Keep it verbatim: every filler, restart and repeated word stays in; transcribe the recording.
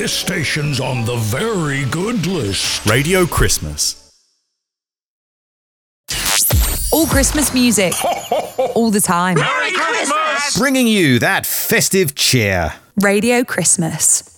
This station's on the very good list. Radio Christmas. All Christmas music. All the time. Merry Christmas! Bringing you that festive cheer. Radio Christmas.